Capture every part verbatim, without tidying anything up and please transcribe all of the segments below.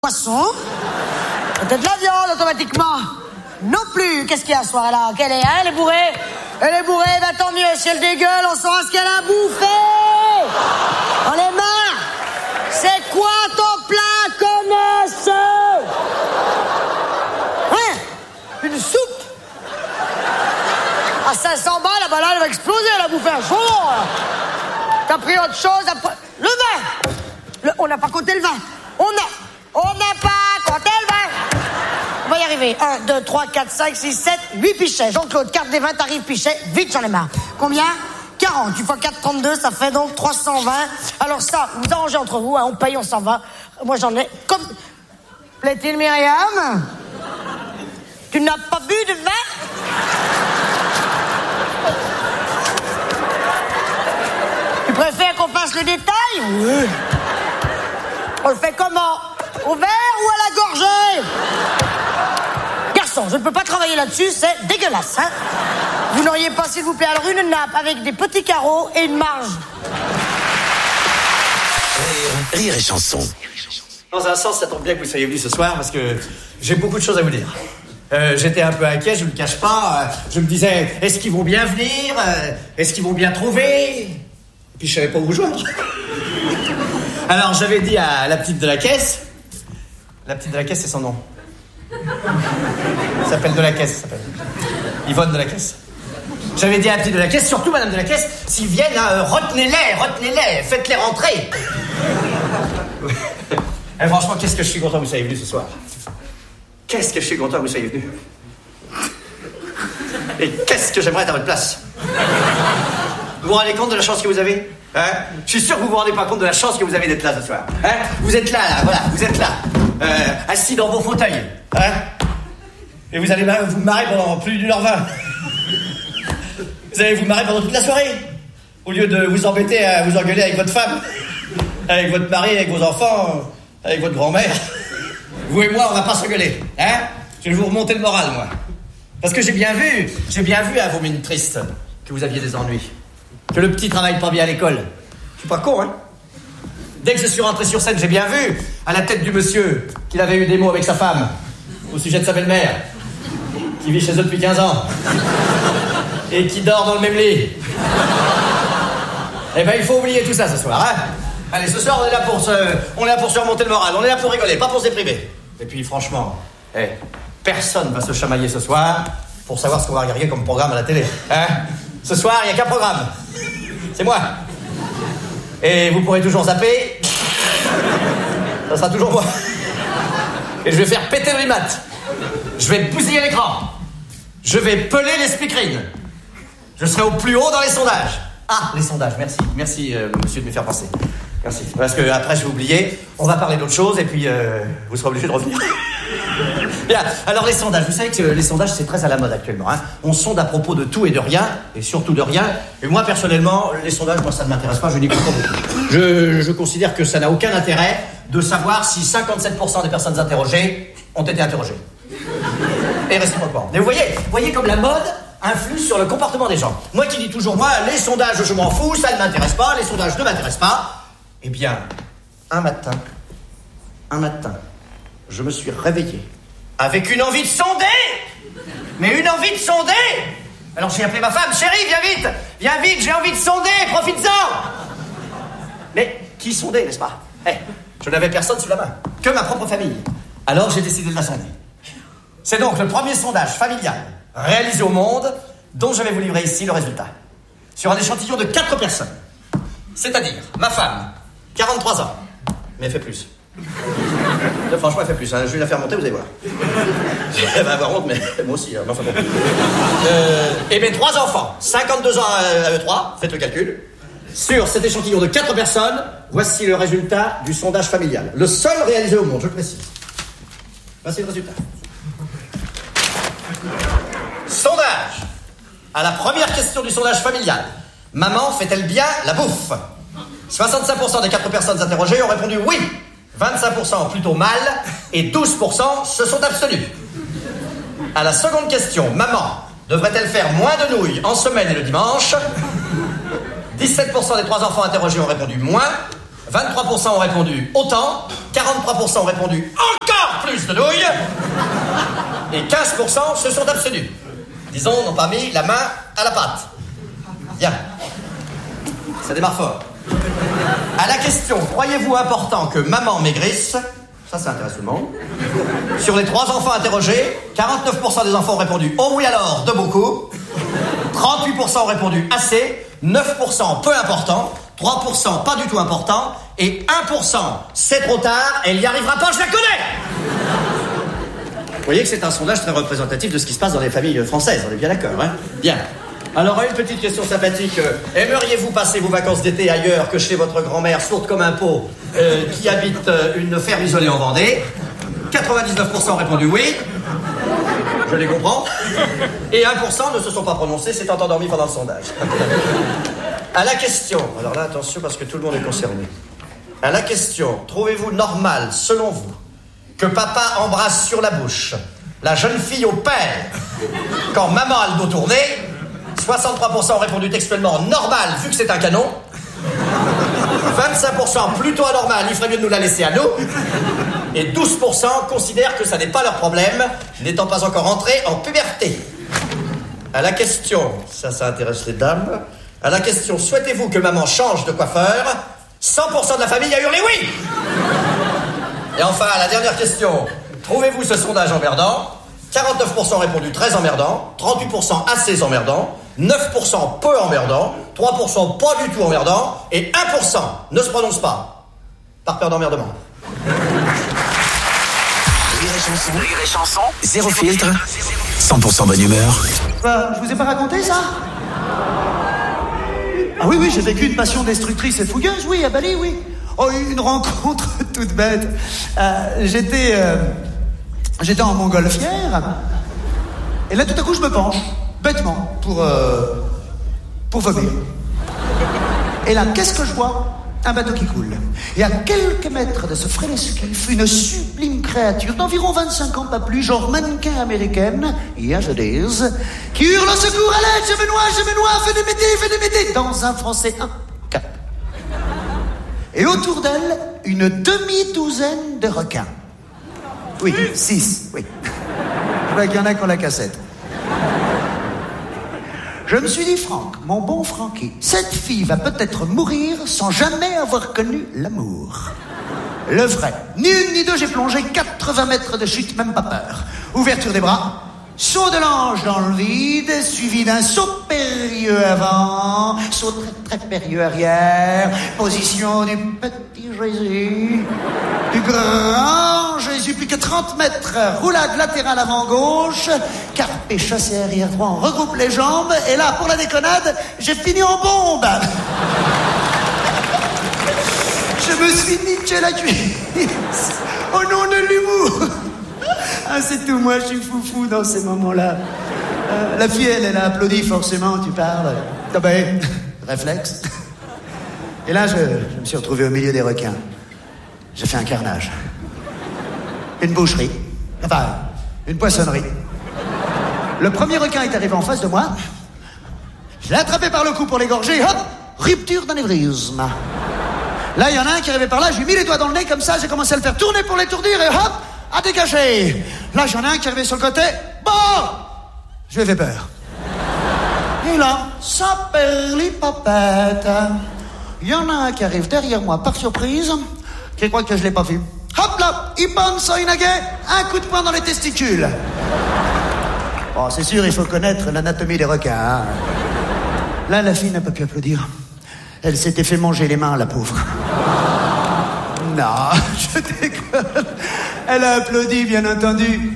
Poisson. Peut-être de la viande automatiquement. Non plus. Qu'est-ce qu'il y a ce soir-là? Qu'elle est, hein? Elle est bourrée. Elle est bourrée, bah tant mieux. Si elle dégueule, on saura ce qu'elle a bouffé. On est marre. C'est quoi ton plat, connasse? Hein? Une soupe? À cinq cents balles, la balade elle va exploser. Elle a bouffé un jour. T'as pris autre chose après... Le vin. Le... On n'a pas compté le vin. On a... On n'a pas compté le vin. On va y arriver. un, deux, trois, quatre, cinq, six, sept, huit pichets. Jean-Claude, carte des vins, tarif pichet. Vite, j'en ai marre. Combien? quarante. Tu fois quatre, trente-deux, ça fait donc trois cent vingt. Alors ça, vous arrangez entre vous, hein, on paye, on s'en va. Moi, j'en ai... Comme... Plaît-il, Myriam? Tu n'as pas bu de vin? Tu préfères qu'on fasse le détail? Oui. On le fait comment? Au verre ou à la gorgée? Garçon, je ne peux pas travailler là-dessus, c'est dégueulasse, hein? Vous n'auriez pas, s'il vous plaît, alors une nappe avec des petits carreaux et une marge. Rire, rire et chanson. Dans un sens, ça tombe bien que vous soyez venus ce soir parce que j'ai beaucoup de choses à vous dire. Euh, j'étais un peu inquiet, je ne le cache pas. Euh, je me disais, est-ce qu'ils vont bien venir? euh, Est-ce qu'ils vont bien trouver? Et puis je savais pas où vous joindre. Alors j'avais dit à la petite de la caisse. La petite de la caisse, c'est son nom. Elle s'appelle de la caisse, ça s'appelle. Yvonne de la caisse. J'avais dit à la petite de la caisse, surtout madame de la caisse, s'ils viennent, hein, retenez-les, retenez-les, faites-les rentrer. Et franchement, qu'est-ce que je suis content que vous soyez venus ce soir. Qu'est-ce que je suis content que vous soyez venus. Et qu'est-ce que j'aimerais être à votre place. Vous vous rendez compte de la chance que vous avez, hein? Je suis sûr que vous vous rendez pas compte de la chance que vous avez d'être là ce soir, hein? Vous êtes là, là, voilà, vous êtes là, euh, assis dans vos fauteuils, hein? Et vous allez vous marrer pendant plus d'une heure vingt. Vous allez vous marrer pendant toute la soirée, au lieu de vous embêter à vous engueuler avec votre femme, avec votre mari, avec vos enfants, avec votre grand-mère. Vous et moi, on va pas s'engueuler, hein? Je vais vous remonter le moral, moi. Parce que j'ai bien vu, j'ai bien vu à vos mines tristes que vous aviez des ennuis. Que le petit travaille pas bien à l'école. Je suis pas con, hein. Dès que je suis rentré sur scène, j'ai bien vu, à la tête du monsieur, qu'il avait eu des mots avec sa femme, au sujet de sa belle-mère, qui vit chez eux depuis quinze ans, et qui dort dans le même lit. Eh ben, il faut oublier tout ça ce soir, hein. Allez, ce soir, on est là pour se, on est là pour se remonter le moral, on est là pour rigoler, pas pour se déprimer. Et puis, franchement, eh, personne va se chamailler ce soir pour savoir ce qu'on va regarder comme programme à la télé, hein. Ce soir, il n'y a qu'un programme. C'est moi. Et vous pourrez toujours zapper. Ça sera toujours moi. Et je vais faire péter le remat. Je vais bousiller l'écran. Je vais peler les speakerines. Je serai au plus haut dans les sondages. Ah, les sondages, merci. Merci, euh, monsieur, de me faire penser. Merci. Parce que après, je vais oublier. On va parler d'autre chose et puis euh, vous serez obligé de revenir. Bien, alors les sondages, vous savez que les sondages c'est très à la mode actuellement, hein. On sonde à propos de tout et de rien, et surtout de rien. Et moi personnellement, les sondages, moi ça ne m'intéresse pas, je n'y crois pas beaucoup. Je, je considère que ça n'a aucun intérêt de savoir si cinquante-sept pour cent des personnes interrogées ont été interrogées. Et réciproquement. Mais vous voyez, vous voyez comme la mode influe sur le comportement des gens. Moi qui dis toujours, moi, les sondages je m'en fous, ça ne m'intéresse pas, les sondages ne m'intéressent pas. Eh bien, un matin, un matin, je me suis réveillé avec une envie de sonder. Mais une envie de sonder. Alors j'ai appelé ma femme, chérie, viens vite. Viens vite, j'ai envie de sonder, profites-en. Mais qui sondait, n'est-ce pas? Eh, je n'avais personne sous la main, que ma propre famille. Alors j'ai décidé de la sonder. C'est donc le premier sondage familial réalisé au monde dont je vais vous livrer ici le résultat. Sur un échantillon de quatre personnes. C'est-à-dire ma femme, quarante-trois ans, mais elle fait plus. Là, franchement, elle fait plus, hein. Je vais la faire monter, vous allez voir. Elle va avoir honte, mais moi aussi, hein. Enfin bon. Euh, et mes trois enfants, cinquante-deux ans à eux trois, faites le calcul. Sur cet échantillon de quatre personnes, voici le résultat du sondage familial. Le seul réalisé au monde, je le précise. Voici le résultat. Sondage. À la première question du sondage familial. Maman fait-elle bien la bouffe? soixante-cinq pour cent des quatre personnes interrogées ont répondu oui. vingt-cinq pour cent plutôt mal et douze pour cent se sont abstenus. À la seconde question, maman devrait-elle faire moins de nouilles en semaine et le dimanche? dix-sept pour cent des trois enfants interrogés ont répondu moins, vingt-trois pour cent ont répondu autant, quarante-trois pour cent ont répondu encore plus de nouilles, et quinze pour cent se sont abstenus. Disons, n'ont pas mis la main à la pâte. Bien. Ça démarre fort. À la question, croyez-vous important que maman maigrisse? Ça, ça intéresse tout le monde. Sur les trois enfants interrogés, quarante-neuf pour cent des enfants ont répondu « Oh oui alors, de beaucoup ». trente-huit pour cent ont répondu « Assez ». neuf pour cent peu important. trois pour cent pas du tout important. Et un pour cent c'est trop tard, elle n'y arrivera pas, je la connais. Vous voyez que c'est un sondage très représentatif de ce qui se passe dans les familles françaises, on est bien d'accord, hein? Bien. Alors, une petite question sympathique. Aimeriez-vous passer vos vacances d'été ailleurs que chez votre grand-mère, sourde comme un pot, euh, qui habite euh, une ferme isolée en Vendée? quatre-vingt-dix-neuf pour cent ont répondu oui. Je les comprends. Et un pour cent ne se sont pas prononcés, s'étant endormis pendant le sondage. À la question, alors là, attention, parce que tout le monde est concerné. À la question, trouvez-vous normal, selon vous, que papa embrasse sur la bouche la jeune fille au père quand maman a le dos tourné? soixante-trois pour cent ont répondu textuellement normal vu que c'est un canon. vingt-cinq pour cent plutôt anormal, il ferait mieux de nous la laisser à nous. Et douze pour cent considèrent que ça n'est pas leur problème, n'étant pas encore entrés en puberté. À la question, ça, ça intéresse les dames. À la question, souhaitez-vous que maman change de coiffeur? cent pour cent de la famille a hurlé oui. Et enfin, à la dernière question, trouvez-vous ce sondage emmerdant? quarante-neuf pour cent ont répondu très emmerdant, trente-huit pour cent assez emmerdant, neuf pour cent peu emmerdant, trois pour cent pas du tout emmerdant, et un pour cent ne se prononce pas, par peur d'emmerdement. Rire et chanson, rire et chanson, zéro filtre, cent pour cent bonne humeur. Bah, je vous ai pas raconté ça? Ah oui, oui, j'ai vécu une passion destructrice et fougueuse, oui, à Bali, oui. Oh, une rencontre toute bête. Euh, j'étais... Euh, j'étais en montgolfière, et là, tout à coup, je me penche, bêtement, pour... Euh, pour vomir. Et là, qu'est-ce que je vois? Un bateau qui coule. Et à quelques mètres de ce frêle esquif, une sublime créature d'environ vingt-cinq ans, pas plus, genre mannequin américaine, yes it is, qui hurle au secours, à l'aide, je me noie, je me noie, venez m'aider, venez m'aider, dans un français impeccable. Et autour d'elle, une demi-douzaine de requins. Oui, six, oui. Je vois qu'il y en a qui ont la cassette. Je me suis dit, Franck, mon bon Francky, cette fille va peut-être mourir sans jamais avoir connu l'amour. Le vrai. Ni une ni deux, j'ai plongé quatre-vingts mètres de chute, même pas peur. Ouverture des bras, saut de l'ange dans le vide, suivi d'un saut périlleux avant, saut très très périlleux arrière, position du petit Jésus, du grand Jésus, plus que trente mètres, roulade latérale avant gauche, carpé chassé arrière droit, on regroupe les jambes, et là, pour la déconnade, j'ai fini en bombe. Je me suis niqué la cuisse, au nom de l'humour. Ah, c'est tout, moi, je suis foufou dans ces moments-là. Euh, la fille, elle, elle a applaudi, forcément, tu parles. Ah ben, réflexe. Et là, je, je me suis retrouvé au milieu des requins. J'ai fait un carnage. Une boucherie. Enfin, une poissonnerie. Le premier requin est arrivé en face de moi. Je l'ai attrapé par le cou pour l'égorger. Hop, rupture d'anévrisme. Là, il y en a un qui est arrivé par là. Je lui ai mis les doigts dans le nez comme ça. J'ai commencé à le faire tourner pour l'étourdir et hop, à dégager. Là, j'en ai un qui est arrivé sur le côté. Bon, je lui ai fait peur. Et là, ça perlipapette. Il y en a un qui arrive derrière moi par surprise, qui croit que je l'ai pas vu. Hop là, il pense à une aguet, un coup de poing dans les testicules. Bon, c'est sûr, il faut connaître l'anatomie des requins. Hein. Là, la fille n'a pas pu applaudir. Elle s'était fait manger les mains, la pauvre. Non, je déconne. Elle a applaudi, bien entendu.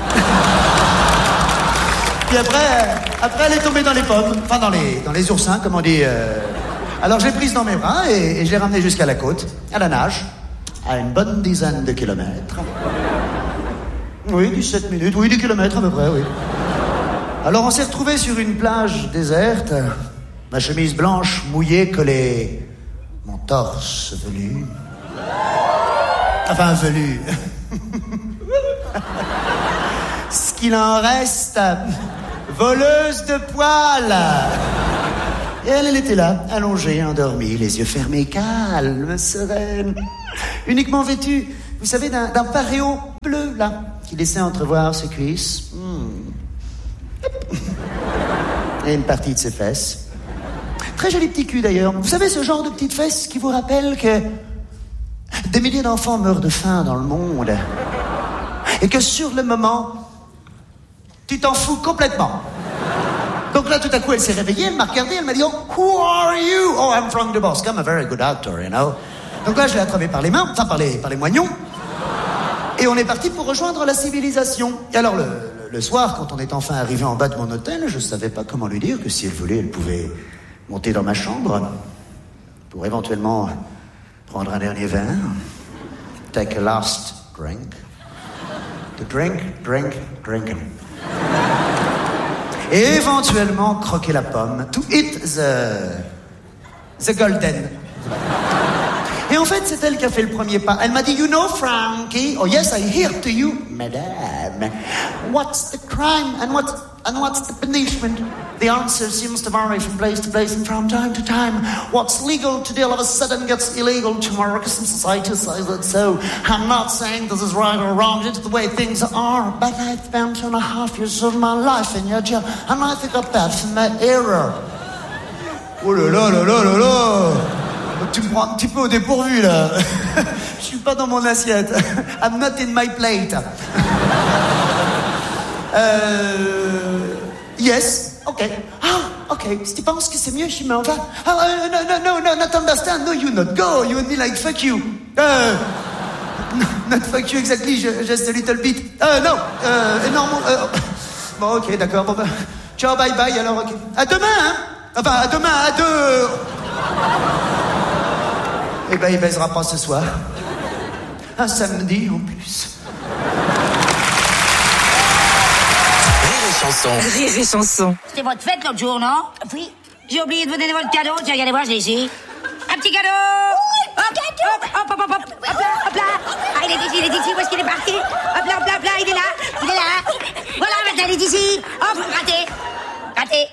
Puis après, après, elle est tombée dans les pommes, enfin dans les, dans les oursins, comme on dit. Euh... Alors, je l'ai prise dans mes bras et, et je l'ai ramenée jusqu'à la côte, à la nage, à une bonne dizaine de kilomètres. Oui, dix-sept minutes, oui, dix kilomètres à peu près, oui. Alors, on s'est retrouvés sur une plage déserte, ma chemise blanche mouillée collée, mon torse velu. Enfin, velu. Ce qu'il en reste, voleuse de poils. Et elle, elle était là, allongée, endormie, les yeux fermés, calme, sereine. Uniquement vêtue, vous savez, d'un, d'un paréo bleu, là, qui laissait entrevoir ses cuisses. Hmm. Et une partie de ses fesses. Très joli petit cul, d'ailleurs. Vous savez, ce genre de petites fesses qui vous rappellent que des milliers d'enfants meurent de faim dans le monde. Et que sur le moment, tu t'en fous complètement. Donc là, tout à coup, elle s'est réveillée, elle m'a regardé, elle m'a dit, oh, who are you? Oh, I'm Frank Dubosc, I'm a very good actor, you know. Donc là, je l'ai attrapé par les mains, enfin par les, par les moignons. Et on est parti pour rejoindre la civilisation. Et alors, le, le, le soir, quand on est enfin arrivé en bas de mon hôtel, je savais pas comment lui dire que si elle voulait, elle pouvait monter dans ma chambre pour éventuellement prendre un dernier verre. Take a last drink. To drink, drink, drinking. Et éventuellement croquer la pomme. To eat the... the golden. Et en fait, c'est elle qui a fait le premier pas. Elle m'a dit, you know, Frankie, oh yes, I hear to you, madame. What's the crime and what's, and what's the punishment? The answer seems to vary from place to place and from time to time. What's legal today all of a sudden gets illegal tomorrow because some society says it so. I'm not saying this is right or wrong, it's the way things are, but I've spent two and a half years of my life in your jail and I think I'm bad for my error. Oh là là là là là là. Tu me prends un petit peu au dépourvu, là. Je suis pas dans mon assiette. I'm not in my plate. euh... Yes, ok. Ah, ok. Si tu penses que c'est mieux, je m'en vais. Ah, uh, no, no, no, no, not understand. No, you not go. You only like fuck you. Uh, no, not fuck you exactly, just a little bit. Uh, no, uh, énorme. Uh, bon, ok, d'accord. Bon, bah, ciao, bye bye, alors, ok. À demain, hein. Enfin, à demain, à deux... Eh ben, il baisera pas ce soir. Un samedi, en plus. Rire et chanson. Rire et chanson. C'était votre fête l'autre jour, non? Oui. J'ai oublié de vous donner votre cadeau. Tiens, regardez voir, je l'ai ici. Un petit cadeau. Oui, hop, cadeau. Hop, hop, hop, hop, hop, hop là, hop là. Ah, il est ici, il est ici. Où est-ce qu'il est parti? Hop là, hop là, hop là, il est là. Il est là. Voilà, maintenant, il est ici. Hop, raté. Raté.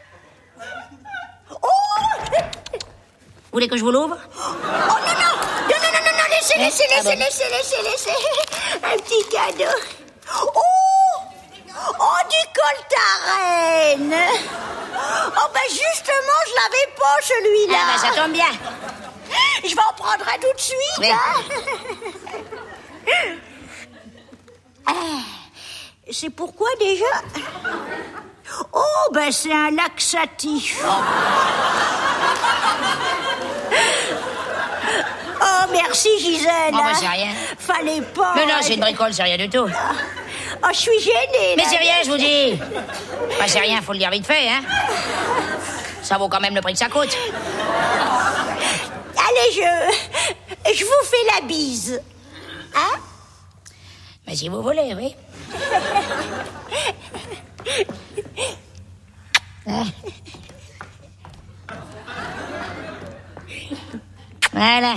Oh! Vous voulez que je vous l'ouvre? Oh non, non! Non, non, non, non, non, laissez, laissez, laissez, Ah bon. laissez, laissez, laissez. Un petit cadeau. Oh! Oh, du coltarène! Oh, ben justement, je l'avais pas, celui-là. Ah, ben ça tombe bien. Je vais en prendre un tout de suite, Oui. hein. Ah, c'est pourquoi déjà? Oh, ben c'est un laxatif. Oh, merci Gisèle. Oh, ben hein. c'est rien. Fallait pas. Mais non, c'est une bricole, c'est rien du tout. Oh, je suis gênée. Mais là. c'est rien, je vous dis. Enfin, c'est rien, faut le dire vite fait, hein. Ça vaut quand même le prix que ça coûte. Allez, je... Je vous fais la bise. Hein? Mais si vous voulez, oui. Ah. Voilà.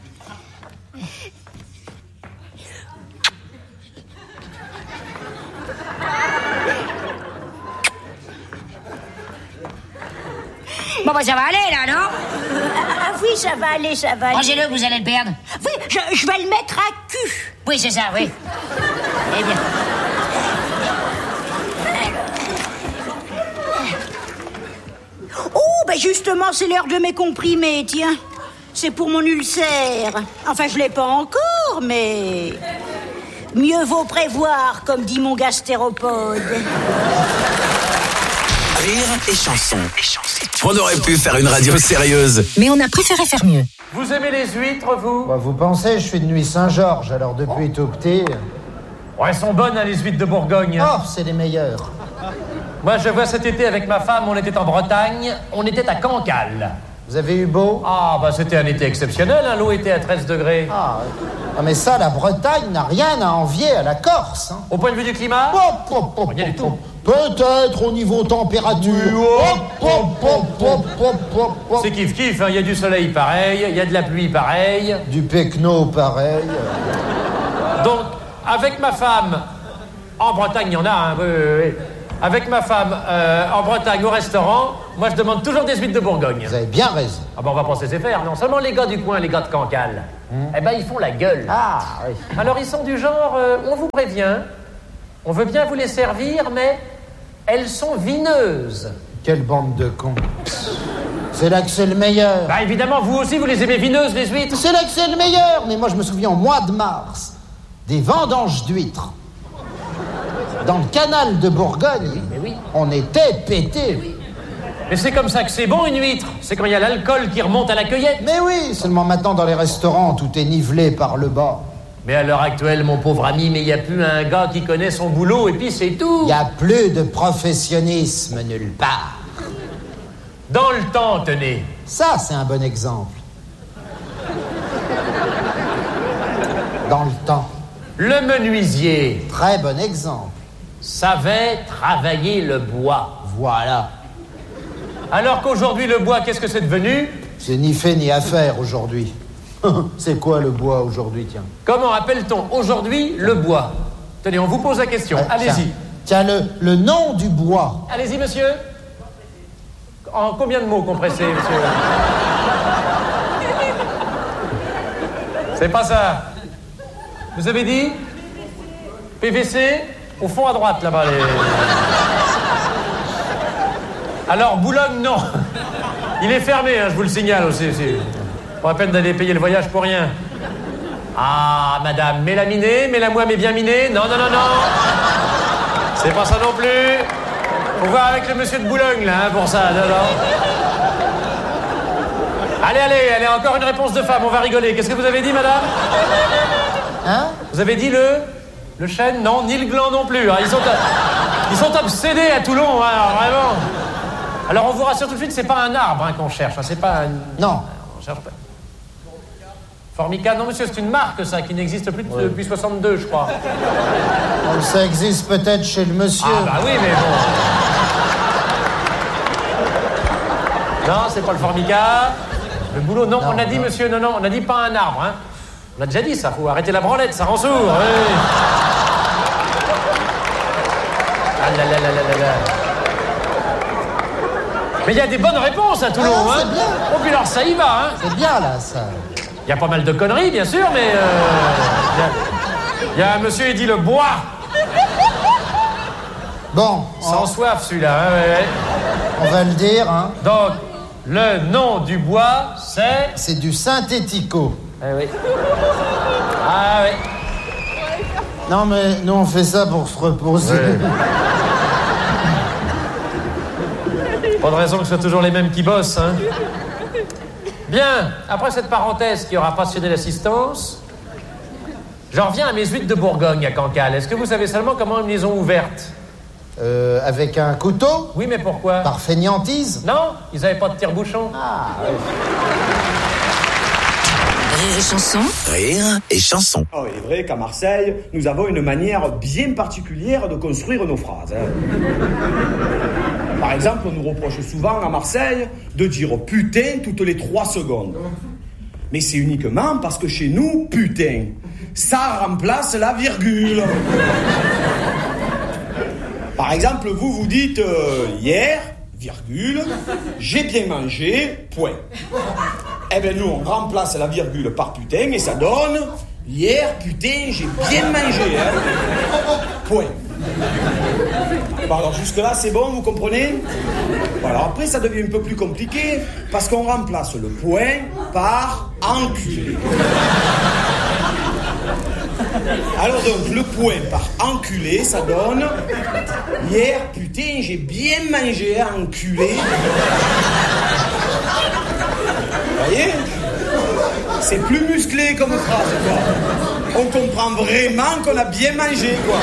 Bon, bah, ça va aller, là, non? Ah oui, ça va aller, ça va aller. Rangez-le, vous allez le perdre. Oui, je, je vais le mettre à cul. Oui, c'est ça, oui. Eh bien. Oh, ben justement, c'est l'heure de mes comprimés, tiens. C'est pour mon ulcère. Enfin, je l'ai pas encore, mais... Mieux vaut prévoir, comme dit mon gastéropode. Rire et chanson. On aurait pu faire une radio sérieuse. Mais on a préféré faire mieux. Vous aimez les huîtres, vous? Bah, vous pensez, je suis de Nuit Saint-Georges, alors depuis tout petit... Ouais, elles sont bonnes, hein, les huîtres de Bourgogne. Oh, c'est les meilleurs. Moi, je vois cet été avec ma femme, on était en Bretagne, on était à Cancale. Vous avez eu beau? Ah, bah c'était un été exceptionnel, hein, l'eau était à treize degrés. Ah, ah, mais ça, la Bretagne n'a rien à envier à la Corse. Hein. Au point de vue du climat? Hop, hop, hop, Rien du hop, tout. Peut-être au niveau température. Hop, hop, hop, hop, hop, hop, hop. C'est kiff-kiff, il hein, y a du soleil pareil, il y a de la pluie pareil. Du pecno pareil. Donc, avec ma femme, en Bretagne, il y en a, hein, oui, oui, oui. Avec ma femme, euh, en Bretagne, au restaurant, moi je demande toujours des huîtres de Bourgogne. Vous avez bien raison. Ah ben on va pas se laisser faire, non. Seulement les gars du coin, les gars de Cancale, hum. eh ben ils font la gueule. Ah, oui. Alors ils sont du genre, euh, on vous prévient, on veut bien vous les servir, mais elles sont vineuses. Quelle bande de cons. C'est là que c'est le meilleur. Bah évidemment, vous aussi, vous les aimez vineuses, les huîtres. C'est là que c'est le meilleur. Mais moi, je me souviens, au mois de mars, des vendanges d'huîtres. Dans le canal de Bourgogne, oui, mais oui. On était pétés. Oui. Mais c'est comme ça que c'est bon, une huître. C'est quand il y a l'alcool qui remonte à la cueillette. Mais oui, seulement maintenant, dans les restaurants, tout est nivelé par le bas. Mais à l'heure actuelle, mon pauvre ami, mais il n'y a plus un gars qui connaît son boulot, et puis c'est tout. Il n'y a plus de professionnisme nulle part. Dans le temps, tenez. Ça, c'est un bon exemple. Dans le temps. Le menuisier. Très bon exemple. Savait travailler le bois. Voilà. Alors qu'aujourd'hui, le bois, qu'est-ce que c'est devenu? C'est ni fait ni à faire aujourd'hui. C'est quoi le bois aujourd'hui, tiens? Comment appelle-t-on aujourd'hui le bois? Tenez, on vous pose la question. Ah, allez-y. Tiens, le, le nom du bois. Allez-y, monsieur. En combien de mots compressés, monsieur? C'est pas ça. Vous avez dit P V C au fond à droite, là-bas. Les... Alors, Boulogne, non. Il est fermé, hein, je vous le signale aussi. aussi. Pas la peine d'aller payer le voyage pour rien. Ah, madame, mélaminé, mets-la-moi, mais bien miné. Non, non, non, non. C'est pas ça non plus. Faut voir avec le monsieur de Boulogne, là, hein, pour ça. Non, non. Allez, allez, allez, encore une réponse de femme, on va rigoler. Qu'est-ce que vous avez dit, madame? Hein? Vous avez dit le... Le chêne? Non, ni le gland non plus. Hein. Ils sont, ils sont obsédés à Toulon, hein, alors, vraiment. Alors, on vous rassure tout de suite, c'est pas un arbre hein, qu'on cherche. Hein, c'est pas un... Non. On cherche pas... Formica, non, monsieur, c'est une marque, ça, qui n'existe plus ouais. depuis soixante-deux, je crois. Oh, ça existe peut-être chez le monsieur. Ah, bah oui, mais bon... Non, c'est pas le Formica. Le boulot, non, non on a dit, non. monsieur, non, non, on a dit pas un arbre, hein. On a déjà dit ça, faut arrêter la branlette, ça rend sourd. Oui. Ah là là là là là là. Mais il y a des bonnes réponses à Toulon, ah, hein. C'est bien. Oh, puis alors ça y va, hein. C'est bien, là, ça. Il y a pas mal de conneries, bien sûr, mais... Il euh, y, y a un monsieur, il dit le bois. Bon. Sans on... soif, celui-là, hein, ouais, ouais. On va le dire, hein. Donc, le nom du bois, c'est... C'est du synthético. Ah oui. Ah oui. Non, mais nous, on fait ça pour se reposer. Ouais. Pas de raison que ce soit toujours les mêmes qui bossent, hein. Bien, après cette parenthèse qui aura passionné l'assistance, j'en reviens à mes huîtres de Bourgogne à Cancale. Est-ce que vous savez seulement comment ils les ont ouvertes? Euh, avec un couteau? Oui, mais pourquoi? Par fainéantise? Non, ils n'avaient pas de tire-bouchon. Ah, oui. Rire et chanson. Rire et chanson. Oh, il est vrai qu'à Marseille, nous avons une manière bien particulière de construire nos phrases. Hein. Par exemple, on nous reproche souvent à Marseille de dire putain toutes les trois secondes. Mais c'est uniquement parce que chez nous, putain, ça remplace la virgule. Par exemple, vous vous dites euh, hier, virgule, j'ai bien mangé, point. Eh bien, nous, on remplace la virgule par putain et ça donne hier, putain, j'ai bien mangé, hein. Point. Bon, alors, jusque-là, c'est bon, vous comprenez? Bon, alors après, ça devient un peu plus compliqué parce qu'on remplace le point par enculé. Alors donc, le point par enculé, ça donne hier, putain, j'ai bien mangé, enculé. Vous voyez? C'est plus musclé comme phrase, quoi. On comprend vraiment qu'on a bien mangé, quoi.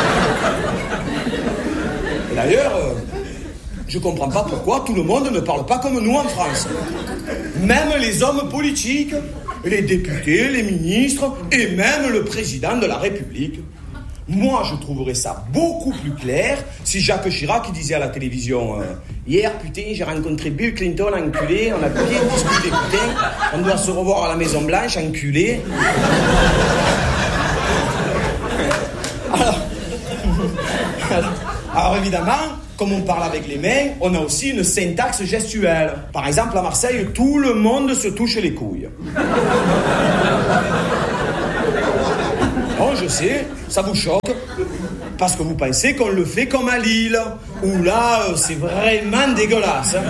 Et d'ailleurs, euh, je comprends pas pourquoi tout le monde ne parle pas comme nous en France. Même les hommes politiques, les députés, les ministres et même le président de la République. Moi, je trouverais ça beaucoup plus clair si Jacques Chirac disait à la télévision euh, hier, putain, j'ai rencontré Bill Clinton, enculé, on a bien discuté, putain, on doit se revoir à la Maison Blanche, enculé. Alors, alors évidemment, comme on parle avec les mains, on a aussi une syntaxe gestuelle. Par exemple, à Marseille, tout le monde se touche les couilles. Oh, je sais, ça vous choque. Parce que vous pensez qu'on le fait comme à Lille, où là, euh, c'est vraiment dégueulasse. Hein.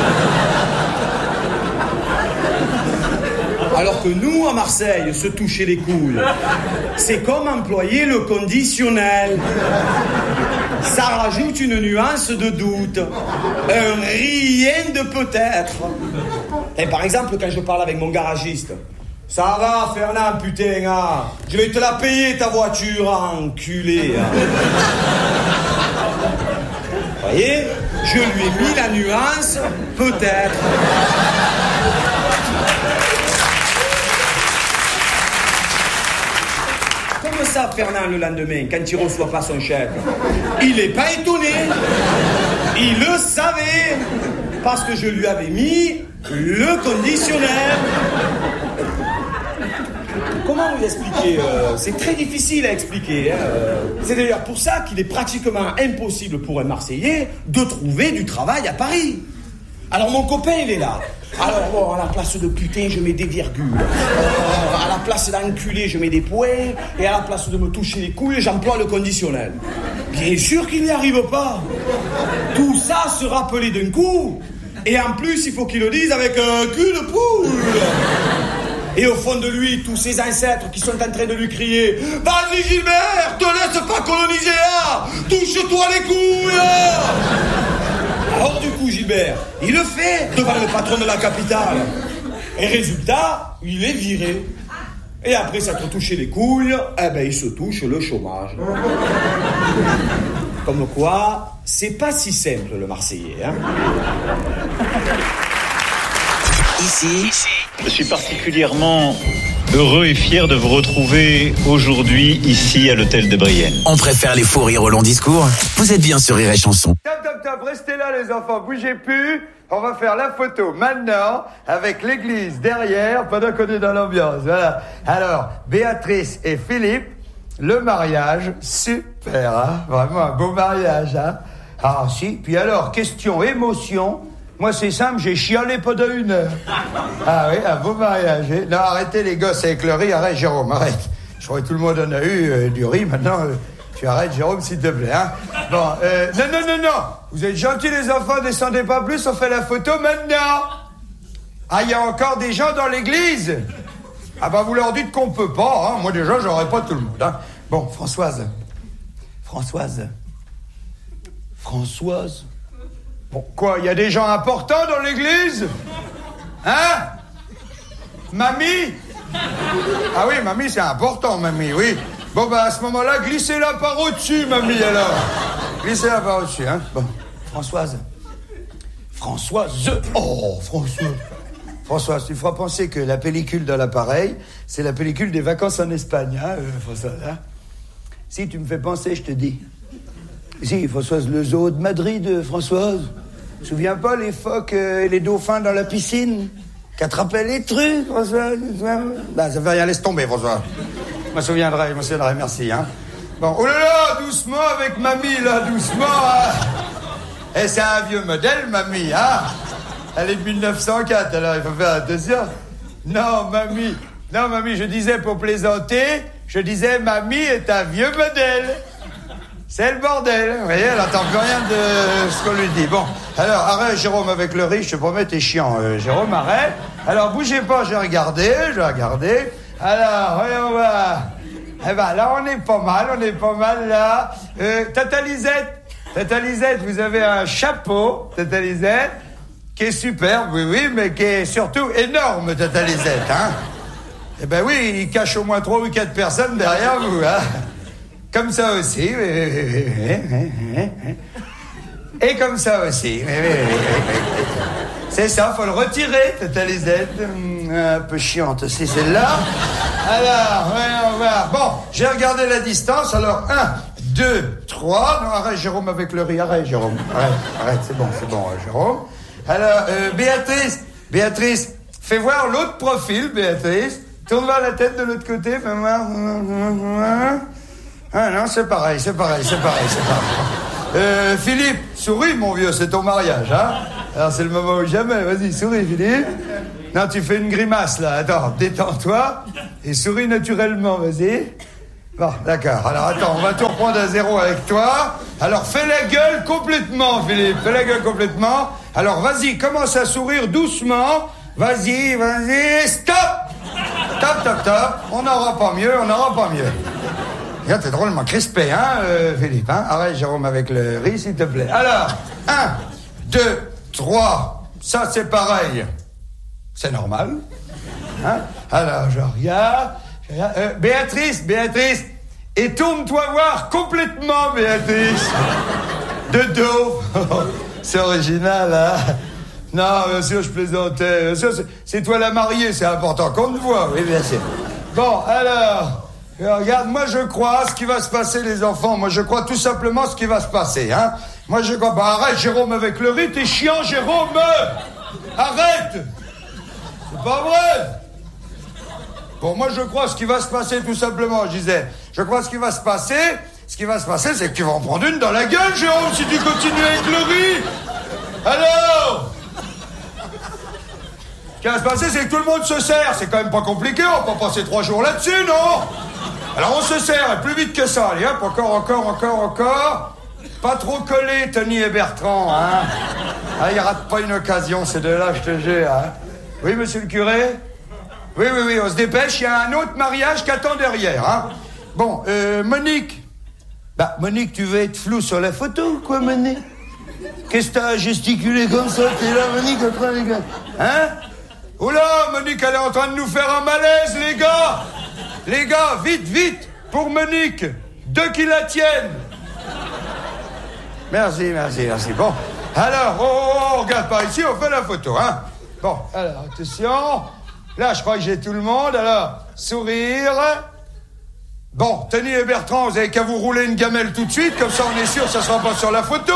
Alors que nous, à Marseille, se toucher les couilles, c'est comme employer le conditionnel. Ça rajoute une nuance de doute. Un rien de peut-être. Et par exemple, quand je parle avec mon garagiste, ça va, Fernand, putain, hein. Je vais te la payer, ta voiture, enculé. Hein. Vous voyez, je lui ai mis la nuance, peut-être. Comme ça, Fernand, le lendemain, quand il reçoit pas son chèque, il est pas étonné. Il le savait. Parce que je lui avais mis le conditionnel. Comment vous expliquer euh, C'est très difficile à expliquer. Hein. C'est d'ailleurs pour ça qu'il est pratiquement impossible pour un Marseillais de trouver du travail à Paris. Alors mon copain, il est là. Alors bon, à la place de putain, je mets des virgules. Euh, à la place d'enculé, je mets des points. Et à la place de me toucher les couilles, j'emploie le conditionnel. Bien sûr qu'il n'y arrive pas. Tout ça se rappelait d'un coup. Et en plus, il faut qu'il le dise avec un cul de poule. Et au fond de lui, tous ses ancêtres qui sont en train de lui crier « Vas-y Gilbert, te laisse pas coloniser là, touche-toi les couilles !» Alors du coup, Gilbert, il le fait devant le patron de la capitale. Et résultat, il est viré. Et après s'être touché les couilles, eh ben il se touche le chômage. Comme quoi, c'est pas si simple le Marseillais, hein. Ici, je suis particulièrement heureux et fier de vous retrouver aujourd'hui ici à l'hôtel de Brienne. On préfère les fous rires au long discours. Vous êtes bien sur Rire et Chanson. Top, top, top, restez là les enfants, bougez plus. On va faire la photo maintenant avec l'église derrière pendant qu'on est dans l'ambiance. Voilà. Alors, Béatrice et Philippe, le mariage, super, hein. Vraiment un beau mariage, hein. Ah si, puis alors, question émotion. Moi, c'est simple, j'ai chialé pendant une heure. Ah oui, un beau mariage. Hein. Non, arrêtez les gosses avec le riz. Arrête, Jérôme, arrête. Je crois que tout le monde en a eu euh, du riz. Maintenant, euh, tu arrêtes, Jérôme, s'il te plaît. Hein. Bon, euh, non, non, non, non. Vous êtes gentils, les enfants, descendez pas plus. On fait la photo maintenant. Ah, il y a encore des gens dans l'église. Ah bah, vous leur dites qu'on peut pas. Hein. Moi, déjà, j'aurais pas tout le monde. Hein. Bon, Françoise. Françoise. Françoise. Bon, quoi, il y a des gens importants dans l'église? Hein? Mamie? Ah oui, mamie, c'est important, mamie, oui. Bon, bah, à ce moment-là, glissez-la par au-dessus, mamie, alors. Glissez-la par au-dessus, hein. Bon, Françoise. Françoise. Oh, Françoise. Françoise, tu feras penser que la pellicule dans l'appareil, c'est la pellicule des vacances en Espagne, hein, euh, Françoise, hein. Si, tu me fais penser, je te dis. Si, Françoise, le zoo de Madrid, Françoise. Tu te souviens pas les phoques et les dauphins dans la piscine qui attrapaient les trucs, Françoise? Ben, ça fait rien, laisse tomber, Françoise. Je me souviendrai, je me souviendrai, merci, hein. Bon, oh là là, doucement avec mamie, là, doucement, hein. Et c'est un vieux modèle, mamie, hein. Elle est de mille neuf cent quatre, alors il faut faire attention. Non, mamie, non, mamie, je disais pour plaisanter, je disais mamie est un vieux modèle. C'est le bordel, vous voyez, elle n'entend plus rien de ce qu'on lui dit. Bon, alors, arrête, Jérôme, avec le riz, je te promets, t'es chiant. Euh, Jérôme, arrête. Alors, bougez pas, je vais regarder, je vais regarder. Alors, voyons voir. Eh ben, là, on est pas mal, on est pas mal, là. Euh, Tata Lisette, Tata Lisette, vous avez un chapeau, Tata Lisette, qui est superbe, oui, oui, mais qui est surtout énorme, Tata Lisette, hein. Eh ben oui, il cache au moins trois ou quatre personnes derrière vous, hein. Comme ça aussi. Et comme ça aussi. C'est ça, faut le retirer, Tata Lisette. Un peu chiante aussi, celle-là. Alors, voyons voir. Bon, j'ai regardé la distance. Alors, un, deux, trois. Non, arrête, Jérôme, avec le riz. Arrête, Jérôme. Arrête, arrête, c'est bon, c'est bon, Jérôme. Alors, euh, Béatrice, Béatrice, fais voir l'autre profil, Béatrice. Tourne voir la tête de l'autre côté, fais voir. Ah non, c'est pareil, c'est pareil, c'est pareil, c'est pareil. Euh, Philippe, souris, mon vieux, c'est ton mariage, hein? Alors, c'est le moment ou jamais. Vas-y, souris, Philippe. Non, tu fais une grimace, là. Attends, détends-toi. Et souris naturellement, vas-y. Bon, d'accord. Alors, attends, on va tout reprendre à zéro avec toi. Alors, fais la gueule complètement, Philippe. Fais la gueule complètement. Alors, vas-y, commence à sourire doucement. Vas-y, vas-y, stop! Stop, stop, stop. On n'aura pas mieux, on n'aura pas mieux. Regarde, t'es drôlement crispé, hein, euh, Philippe, hein? Arrête, Jérôme, avec le riz, s'il te plaît. Alors, un, deux, trois. Ça, c'est pareil. C'est normal. Hein? Alors, je regarde. Je regarde. Euh, Béatrice, Béatrice. Et tourne-toi voir complètement, Béatrice. De dos. C'est original, hein? Non, bien sûr, je plaisantais. Bien sûr, c'est, c'est toi la mariée, c'est important qu'on te voit. Oui, bien sûr. Bon, alors... Regarde, moi je crois à ce qui va se passer, les enfants. Moi je crois tout simplement ce qui va se passer, hein. Moi je crois... Bah arrête, Jérôme, avec le riz, t'es chiant, Jérôme. Arrête. C'est pas vrai. Bon, moi je crois ce qui va se passer, tout simplement, je disais. Je crois ce qui va se passer. Ce qui va se passer, c'est que tu vas en prendre une dans la gueule, Jérôme, si tu continues avec le riz. Alors, ce qui va se passer, c'est que tout le monde se sert. C'est quand même pas compliqué, on va pas passer trois jours là-dessus, non? Alors on se sert, et plus vite que ça. Allez, hop, encore, encore, encore, encore. Pas trop collé, Tony et Bertrand, hein. Ah, il rate pas une occasion, ces deux-là, je te jure, hein. Oui, monsieur le curé? Oui, oui, oui, on se dépêche, il y a un autre mariage qui attend derrière, hein. Bon, euh, Monique. Bah, Monique, tu veux être flou sur la photo ou quoi, Monique? Qu'est-ce que t'as gesticulé comme ça? T'es là, Monique, en train de... Hein? Oh là, Monique, elle est en train de nous faire un malaise, les gars! Les gars, vite, vite, pour Monique, deux qui la tiennent. Merci, merci, merci. Bon, alors, oh, oh, oh, regarde par ici, on fait la photo, hein. Bon, alors, attention. Là, je crois que j'ai tout le monde, alors, sourire. Bon, Tony et Bertrand, vous avez qu'à vous rouler une gamelle tout de suite, comme ça on est sûr que ça sera pas sur la photo.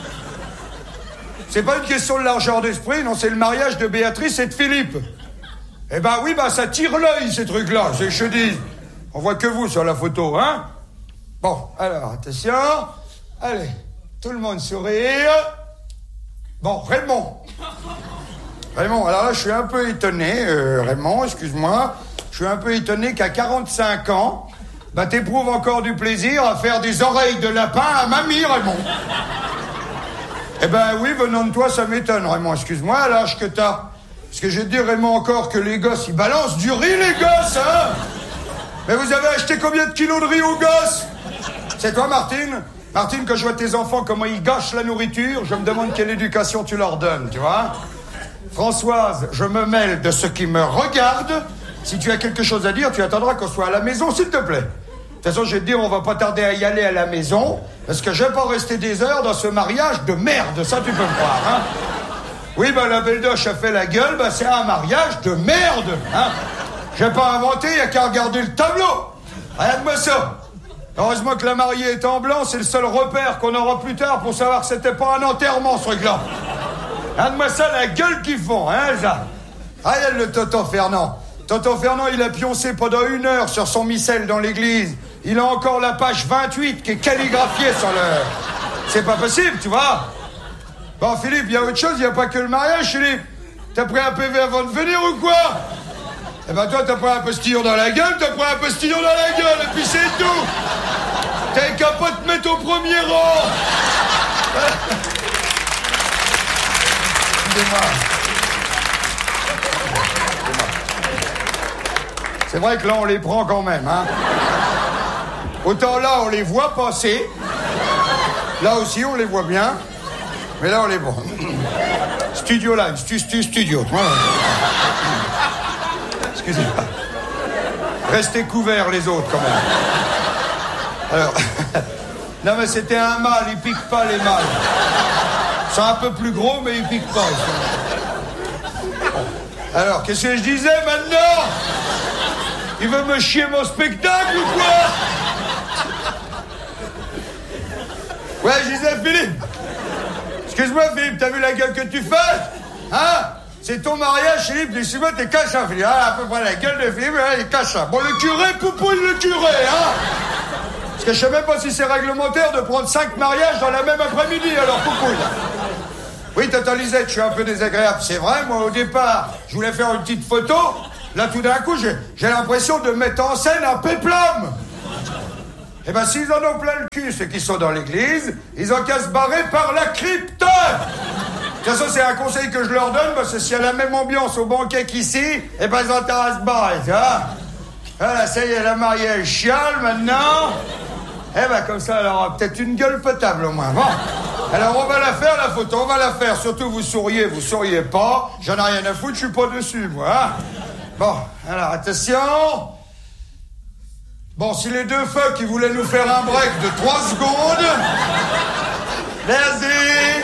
C'est pas une question de largeur d'esprit, non, c'est le mariage de Béatrice et de Philippe. Eh ben oui, bah ça tire l'œil, ces trucs-là, c'est que je dis. On voit que vous sur la photo, hein? Bon, alors, attention. Allez, tout le monde sourire. Bon, Raymond. Raymond, alors là, je suis un peu étonné, euh, Raymond, excuse-moi. Je suis un peu étonné qu'à quarante-cinq ans, bah t'éprouves encore du plaisir à faire des oreilles de lapin à mamie, Raymond. Eh ben oui, venant de toi, ça m'étonne, Raymond, excuse-moi, à l'âge que t'as. Parce que je vais te dire, Raymond, encore que les gosses, ils balancent du riz, les gosses, hein. Mais vous avez acheté combien de kilos de riz aux gosses? C'est toi, Martine? Martine, quand je vois tes enfants, comment ils gâchent la nourriture, je me demande quelle éducation tu leur donnes, tu vois? Françoise, je me mêle de ce qui me regarde. Si tu as quelque chose à dire, tu attendras qu'on soit à la maison, s'il te plaît. De toute façon, je vais te dire, on va pas tarder à y aller à la maison, parce que je vais pas rester des heures dans ce mariage de merde, ça tu peux me croire, hein. Oui, bah la belle doche a fait la gueule, bah c'est un mariage de merde, hein. J'ai pas inventé, y a qu'à regarder le tableau. Regarde-moi ça. Heureusement que la mariée est en blanc, c'est le seul repère qu'on aura plus tard pour savoir que c'était pas un enterrement, ce truc-là. Regarde-moi ça, la gueule qu'ils font, hein, ça. Regarde le tonton Fernand. Tonton Fernand, il a pioncé pendant une heure sur son missel dans l'église. Il a encore la page vingt-huit qui est calligraphiée sur le... C'est pas possible, tu vois. Bon, Philippe, il y a autre chose, il n'y a pas que le mariage, Philippe. T'as pris un P V avant de venir ou quoi? Eh ben toi, t'as pris un postillon dans la gueule, t'as pris un postillon dans la gueule, et puis c'est tout. T'as qu'à pas te mettre au premier rang. Excusez-moi. C'est vrai que là, on les prend quand même, hein. Autant là, on les voit passer. Là aussi, on les voit bien. Mais là, on les prend. Studio Line, stu, stu, studio. Voilà. Excusez-moi. Restez couverts, les autres, quand même. Alors... Non, mais c'était un mâle, ils piquent pas, les mâles. Ils sont un peu plus gros, mais ils piquent pas. Alors, qu'est-ce que je disais, maintenant? Il veut me chier mon spectacle, ou quoi? Ouais, je disais, Philippe. Excuse-moi, Philippe, t'as vu la gueule que tu fais? Hein? C'est ton mariage, Philippe, dis-moi, t'es cachin, Philippe. Ah, à peu près la gueule de Philippe, hein, il est cachin. Bon, le curé, poupouille le curé, hein? que je sais même pas si c'est réglementaire de prendre cinq mariages dans la même après-midi, alors coucouille. Oui, Tata Lisette, je suis un peu désagréable, c'est vrai. Moi, au départ, je voulais faire une petite photo. Là, tout d'un coup, j'ai, j'ai l'impression de mettre en scène un péplum. Eh ben, s'ils en ont plein le cul, ceux qui sont dans l'église, ils ont qu'à se barrer par la crypte. De toute façon, c'est un conseil que je leur donne, parce que s'il y a la même ambiance au banquet qu'ici, eh ben, ils ont intérêt à se barrer, tu vois. Voilà, ça y est, la mariée, elle chiale, maintenant. Eh ben, comme ça, elle aura peut-être une gueule potable, au moins. Bon. Alors, on va la faire, la photo, on va la faire. Surtout, vous souriez, vous souriez pas. J'en ai rien à foutre, je suis pas dessus, moi, hein. Bon, alors, attention. Bon, si les deux feux qui voulaient nous faire un break de trois secondes... Vas-y.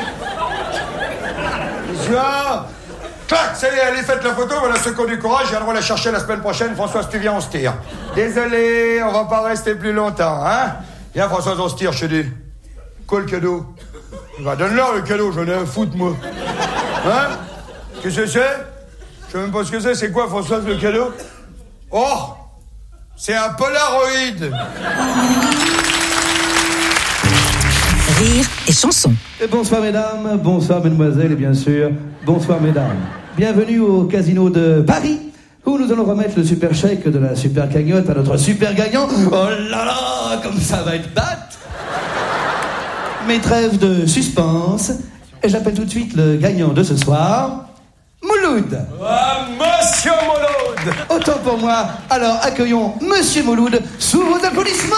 Bonjour. Clac, ça y est, allez, faites la photo, voilà ceux qui ont du courage, viendront la chercher la semaine prochaine. Françoise, tu viens, on se tire. Désolé, on va pas rester plus longtemps, hein. Viens, Françoise, on se tire, je te dis. Quoi, le cadeau? Bah, donne-leur le cadeau, j'en ai un foutre, moi. Hein? Qu'est-ce que c'est? Je sais même pas ce que c'est, c'est quoi, Françoise, le cadeau? Oh! C'est un Polaroid! Rire et chanson. Et bonsoir mesdames, bonsoir mesdemoiselles et bien sûr, bonsoir mesdames. Bienvenue au Casino de Paris, où nous allons remettre le super chèque de la super cagnotte à notre super gagnant. Oh là là, comme ça va être batte. Mais trêve de suspense, et j'appelle tout de suite le gagnant de ce soir, Mouloud. Ah, Monsieur Mouloud. Autant pour moi, alors accueillons Monsieur Mouloud sous vos applaudissements.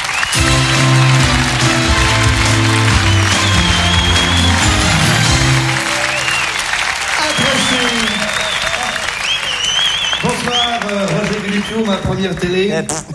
Bonsoir, euh, Roger Guilluccio, ma première télé.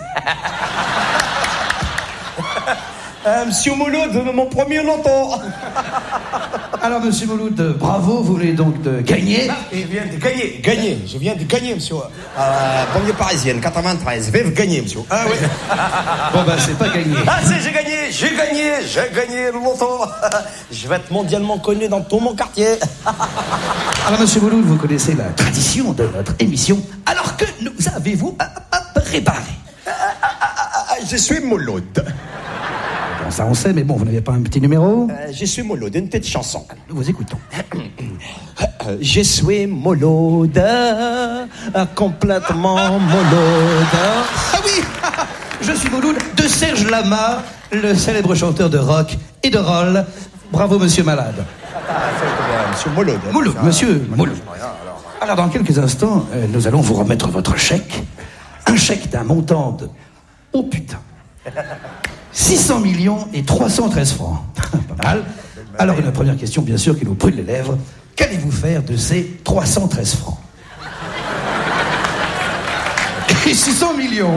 euh, Monsieur Mouloud, mon premier loto. Alors, Monsieur Mouloud, bravo, vous venez donc de gagner. Je viens de gagner, gagner, je viens de gagner, monsieur. Euh, banlieue parisienne, quatre-vingt-treize, vive gagner, monsieur. Ah oui. Bon, ben, c'est pas gagné. Ah, si, j'ai gagné, j'ai gagné, j'ai gagné le loto. Je vais être mondialement connu dans tout mon quartier. Alors, Monsieur Mouloud, vous connaissez la tradition de notre émission. Alors que nous avez-vous à, à préparer? Ah, ah, ah, ah, je suis Mouloud. Bon, ça on sait, mais bon, vous n'avez pas un petit numéro? euh, Je suis Mouloud, une petite chanson. Nous vous écoutons. Je suis Mouloud, complètement Mouloud. Ah oui. Je suis Mouloud de Serge Lama, le célèbre chanteur de rock et de roll. Bravo, Monsieur Malade. Monsieur Mouloud. Mouloud, Monsieur Mouloud. Alors, dans quelques instants, euh, nous allons vous remettre votre chèque. Un chèque d'un montant de... Oh putain, six cents millions et trois cent treize francs. Pas mal. Alors, une première question, bien sûr, qui nous brûle les lèvres. Qu'allez-vous faire de ces trois cent treize francs? Et six cents millions.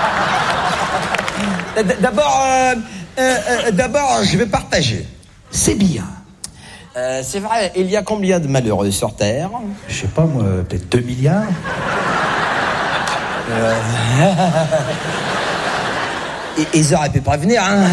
D'abord, euh, euh, euh, d'abord, je vais partager. C'est bien. Euh, c'est vrai, il y a combien de malheureux sur Terre? Je sais pas, moi, peut-être deux milliards. Euh... Ils auraient pu prévenir, hein.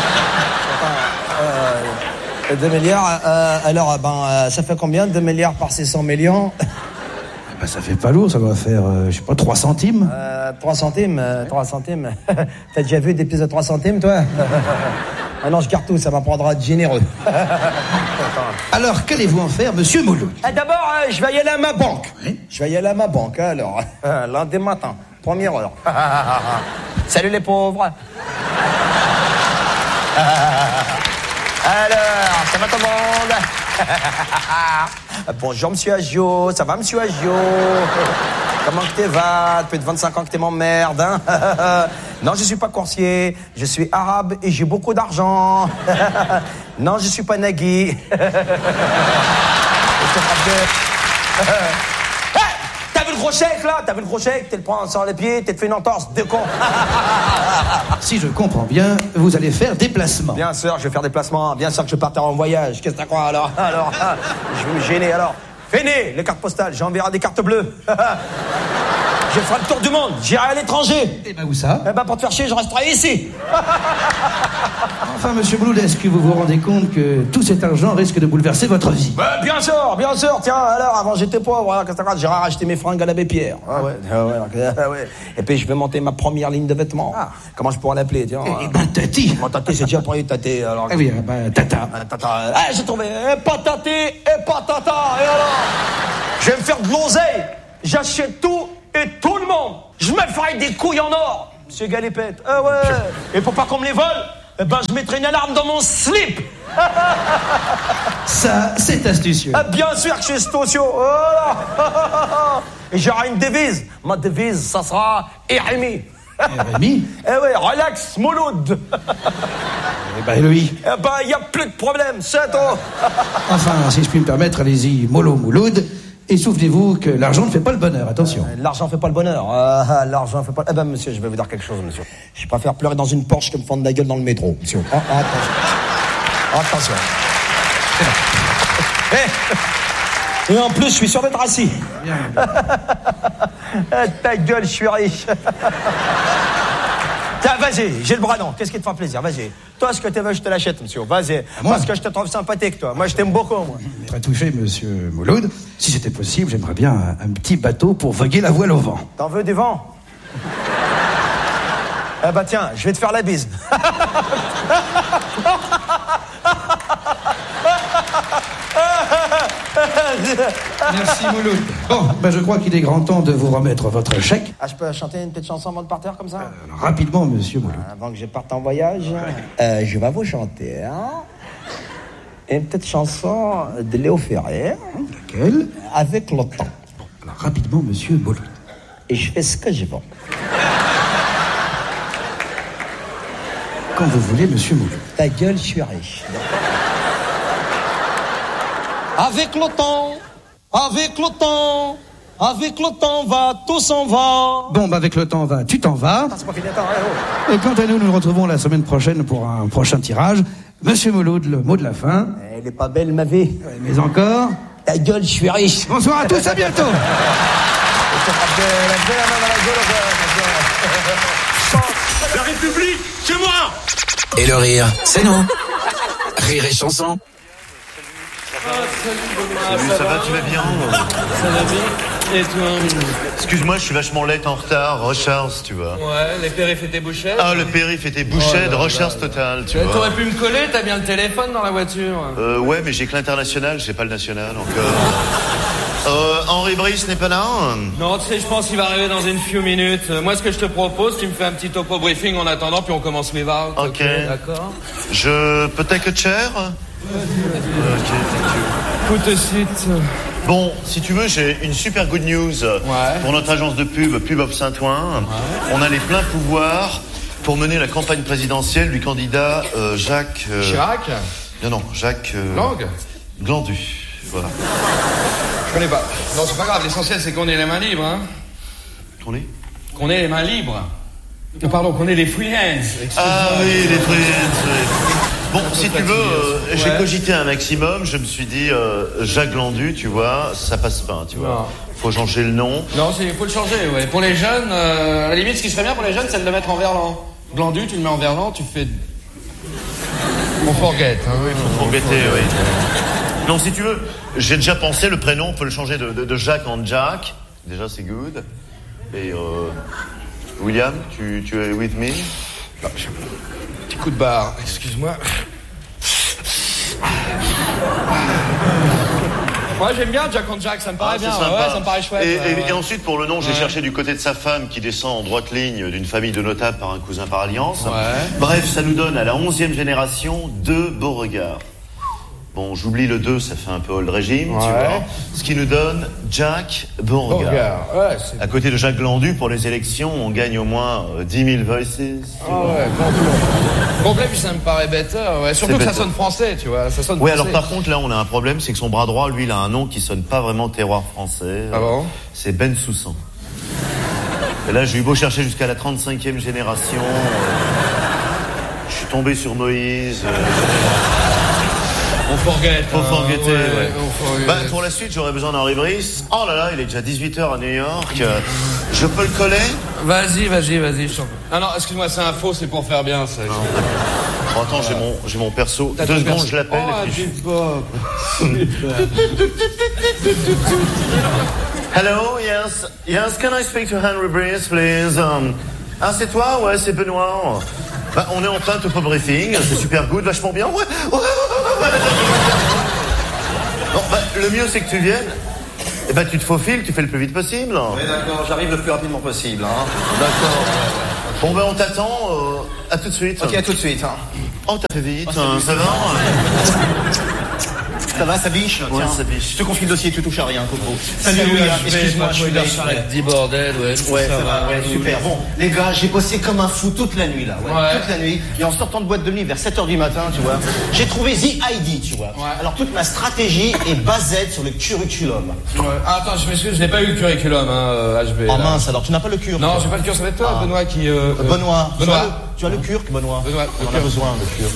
euh, deux milliards, euh, alors, ben, euh, ça fait combien, deux milliards par six cents millions? Ben, ça fait pas lourd, ça doit faire, euh, je sais pas, trois centimes. Euh, trois centimes, euh, trois centimes. T'as déjà vu des pièces de trois centimes, toi? Ah non, je garde tout, ça m'apprendra à être généreux. Alors, qu'allez-vous en faire, Monsieur Mouloud? Ah, d'abord, euh, je vais y aller à ma banque. Oui. Je vais y aller à ma banque, hein, alors. Lundi matin, première heure. Salut les pauvres. Alors, ça va tout le monde? Bonjour, monsieur Agio. Ça va, monsieur Agio? Comment que t'es, va? Depuis vingt-cinq ans que t'es mon merde, hein? Non, je suis pas coursier. Je suis arabe et j'ai beaucoup d'argent. Non, je suis pas Nagui. T'as vu le gros chèque, là? T'as vu le gros chèque? T'es le prends sur les pieds, t'es fait une entorse, de con. Si je comprends bien, vous allez faire des placements. Bien sûr, je vais faire des placements. Bien sûr que je partais en voyage. Qu'est-ce que t'as quoi, alors? Alors, je vais me gêner, alors. Faites les cartes postales, j'enverrai des cartes bleues. Je ferai le tour du monde, j'irai à l'étranger. Et ben où ça? Eh ben pour te faire chier, je resterai ici. Enfin, Enfin, monsieur Mouloud, est-ce que vous vous rendez compte que tout cet argent risque de bouleverser votre vie? Bah, bien sûr, bien sûr. Tiens, alors, avant j'étais pauvre, hein, qu'est-ce que t'as, j'ai racheté mes fringues à l'abbé Pierre. Ah ouais, ah ouais, ah ouais. Et puis je vais monter ma première ligne de vêtements. Ah. Comment je pourrais l'appeler, tiens? Eh ben, Tati. Bon, Tati, c'est déjà pris, Tati. Alors. Eh oui, ben, Tata. Ah, tata. Ah, j'ai trouvé. Et pas Tati, et pas Tata. Et alors? Je vais me faire de l'oseille. J'achète tout et tout le monde. Je me ferai des couilles en or. Monsieur Galépette. Ah ouais. Et pour pas qu'on me les vole, eh ben, je mettrai une alarme dans mon slip. Ça, c'est astucieux. Ah, bien sûr que je suis astucieux. Voilà. Et j'aurai une devise. Ma devise, ça sera Rémi. Rémi? Eh ouais, relax, Mouloud. Eh ben, Eloï. Eh ben, il n'y a plus de problème, c'est tout. Enfin, si je puis me permettre, allez-y, mollo Mouloud. Et souvenez-vous que l'argent ne fait pas le bonheur, attention. Euh, l'argent fait pas le bonheur. Euh, l'argent fait pas... Eh ben, monsieur, je vais vous dire quelque chose, monsieur. Je préfère pleurer dans une Porsche que me fendre la gueule dans le métro, monsieur. Oh, attention. Attention. Et, et en plus, je suis sûr d'être assis. Bien. Ta gueule, je suis riche. Tiens, vas-y, j'ai le bras long. Qu'est-ce qui te fait plaisir? Vas-y. Toi, ce que tu veux, je te l'achète, monsieur. Vas-y. Parce que je te trouve sympathique, toi. Moi, je t'aime beaucoup, moi. Très touché, monsieur Mouloud. Si c'était possible, j'aimerais bien un, un petit bateau pour voguer la voile au vent. T'en veux du vent? Eh bah tiens, je vais te faire la bise. Merci Mouloud. Bon, ben je crois qu'il est grand temps de vous remettre votre chèque. Ah, je peux chanter une petite chanson avant de partir comme ça? euh, alors, Rapidement, monsieur Mouloud. Avant que je parte en voyage, euh, je vais vous chanter hein, une petite chanson de Léo Ferré. Laquelle? Avec le temps. Bon, alors rapidement, monsieur Mouloud. Et je fais ce que je veux. Quand vous voulez, monsieur Mouloud. Ta gueule, je suis riche. Avec le temps, avec le temps, avec le temps va, tout s'en va. Bon, bah avec le temps va, tu t'en vas. Attends, c'est pas fini, attends, ouais, oh. Et quant à nous, nous nous retrouvons la semaine prochaine pour un prochain tirage. Monsieur Mouloud, le mot de la fin. Elle est pas belle, ma vie. Ouais, mais encore. Ta gueule, je suis riche. Bonsoir à tous, à bientôt. La République, c'est moi. Et le rire, c'est nous. Rire et chanson. Salut, ça va, tu vas bien? Ça va bien. Et toi? Excuse-moi, je suis vachement late en retard. Recharge, tu vois. Ouais, les périphes étaient bouchés. Ah, le périph était bouché, Oh de là recharge là. totale, tu Euh, vois. T'aurais pu me coller, t'as bien le téléphone dans la voiture. Euh, ouais, mais j'ai que l'international, j'ai pas le national encore. Euh, Henri Brice n'est pas là? Non, tu sais, je pense qu'il va arriver dans une few minutes. Euh, Moi, ce que je te propose, tu me fais un petit topo briefing en attendant, puis on commence les varts. Ok. D'accord. Je peux take a chair? Ok, thank you. Tout de suite. Bon, si tu veux, j'ai une super good news pour notre agence de pub, Pub of Saint-Ouen. On a les pleins pouvoirs pour mener la campagne présidentielle du candidat euh, Jacques... euh, Chirac? Non, non, Jacques... Euh, Lang? Glandu, voilà. Je connais pas. Non, c'est pas grave, l'essentiel c'est qu'on ait les mains libres, hein. Qu'on est Qu'on ait les mains libres. Euh, Pardon, qu'on ait les free hands. Excuse-moi. Ah oui, les free hands, oui. Bon, Un peu si tu fatigué veux, euh, aussi. j'ai Ouais. cogité un maximum, je me suis dit, euh, Jacques Glandu, tu vois, ça passe pas, tu vois. Non. Faut changer le nom. Non, il faut le changer, ouais. Pour les jeunes, euh, à la limite, ce qui serait bien pour les jeunes, c'est de le mettre en verlan. Glandu, tu le mets en verlan, tu fais... On forget, hein. Oui, faut forgetter, oui. Non, si tu veux, j'ai déjà pensé, le prénom, on peut le changer de, de, de Jacques en Jack. Déjà, c'est good. Et, euh, William, tu, tu es with me? Non, je... Petit coup de barre, excuse-moi. Moi, j'aime bien Jack on Jack, ça me paraît Ah, bien. c'est sympa. Ouais, ça me paraît chouette. Et, et- ouais, ouais. et ensuite, pour le nom, j'ai Ouais. cherché du côté de sa femme qui descend en droite ligne d'une famille de notables par un cousin par alliance. Ouais. Bref, ça nous donne à la onzième génération deux Beauregard. Bon, j'oublie le deux, ça fait un peu old régime, tu Ouais. vois. Ce qui nous donne Jack Beauregard. Beauregard, ouais, c'est... À côté de Jacques Glandu, pour les élections, on gagne au moins euh, dix mille voices. Ah ouais, complet. Complet, puis ça me paraît better, ouais. Surtout C'est que ça better. sonne français, tu vois. Ça sonne Oui, français. alors par contre, là, on a un problème, c'est que son bras droit, lui, il a un nom qui sonne pas vraiment terroir français. Ah bon? C'est Ben Soussan. Et là, j'ai eu beau chercher jusqu'à la trente-cinquième génération. euh, Je suis tombé sur Moïse. euh, On forget. Faut hein, forgetter, ouais, ouais. on forget. Bah, pour la suite, j'aurais besoin d'Henri Brice. Oh là là, il est déjà dix-huit heures à New York. Euh, Je peux le coller? Vas-y, vas-y, vas-y, je t'en prie. Ah non, excuse-moi, c'est un faux, c'est pour faire bien, ça. Oh, attends, j'ai mon, j'ai mon perso. T'as Deux ton secondes, perso. je l'appelle. Oh, et puis je- Bebop. Hello, yes, yes, can I speak to Henry Brice, please? Um, ah, c'est toi? Ouais, c'est Benoît. Bah, on est en plein topo briefing, c'est super good, vachement bien. Ouais, ouais, ouais, ouais. Bon, bah, le mieux, c'est que tu viennes. Et bah, tu te faufiles, tu fais le plus vite possible. Oui, d'accord, j'arrive le plus rapidement possible. Hein. D'accord. Bon, ben, on t'attend. Euh, à tout de suite. Ok, à tout de suite. Hein. Oh, t'as fait vite. Oh, hein, ça va? Ça va, ça biche? Ouais, Tiens, ça biche. je te confie le dossier, tu touches à rien, Coco. Salut, Salut, William, H B, excuse-moi, je suis là. Charlotte dit bordel, ouais. Ouais, ça, va, ouais, super. Bon, les gars, j'ai bossé comme un fou toute la nuit, là. Ouais, Ouais. toute la nuit. Et en sortant de boîte de nuit vers sept heures du matin, tu vois, j'ai trouvé The I D, tu vois. Ouais. Alors, toute ma stratégie est basée sur le curriculum. Ouais. Ah, attends, je m'excuse, je n'ai pas eu le curriculum, hein, euh, H B. Oh là. mince, alors tu n'as pas le cure? Non, toi. j'ai pas le cure, ça va être toi, Ah. Benoît, qui... Euh, Euh, Benoît. Benoît. Tu as le, tu as le cure, Benoît? Benoît, On le en a cure. besoin, le cure.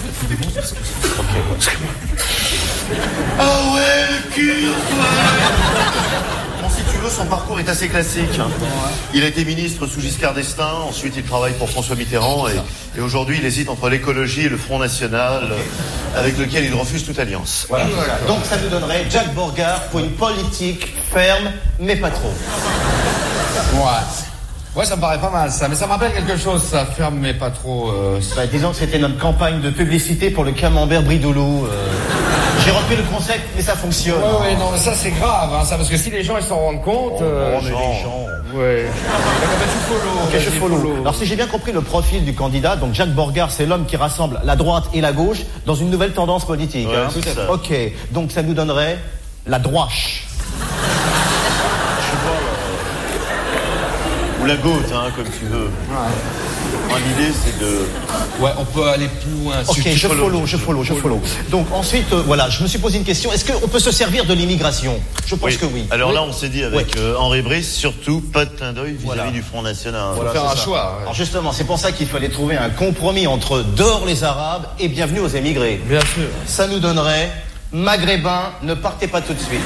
Ah ouais, le cul. Bon, si tu veux, son parcours est assez classique. hein. Il a été ministre sous Giscard d'Estaing, ensuite il travaille pour François Mitterrand et, et aujourd'hui il hésite entre l'écologie et le Front National euh, avec lequel il refuse toute alliance. Voilà. Donc ça nous donnerait Jack Borgard pour une politique ferme, mais pas trop. Ouais. Ouais, ça me paraît pas mal, ça. Mais ça me rappelle quelque chose, ça. Ferme, mais pas trop... Euh... Bah, disons que c'était notre campagne de publicité pour le camembert Bridoulou. Euh... J'ai repris le concept, mais ça fonctionne. Ouais, ouais, non, mais ça, c'est grave, hein, ça. Parce que si les gens, ils s'en rendent compte... Oh, euh, mais les gens... Ouais. D'accord, bah, tu follow. Ok, je vas-y, follow. Alors si j'ai bien compris le profil du candidat, donc Jack Borgard, c'est l'homme qui rassemble la droite et la gauche dans une nouvelle tendance politique. Ouais, hein. tout à fait. Ok, donc ça nous donnerait la droiche. Ou la goutte, hein, comme tu veux. Moi, l'idée c'est de... Ouais, on peut aller plus loin. Ok, Tu- tu je follow, je follow, je follow. Donc ensuite, euh, voilà, je me suis posé une question. Est-ce qu'on peut se servir de l'immigration? Je pense Oui. que oui. Alors Oui. là, on s'est dit avec euh, Henri Brice, surtout pas de clin d'œil vis-à-vis Voilà. du Front National. Voilà, faire c'est un ça. choix, ouais. Alors justement, c'est pour ça qu'il fallait trouver un compromis entre dehors les Arabes et bienvenue aux émigrés. Bien sûr. Ça nous donnerait Maghrébins, ne partez pas tout de suite.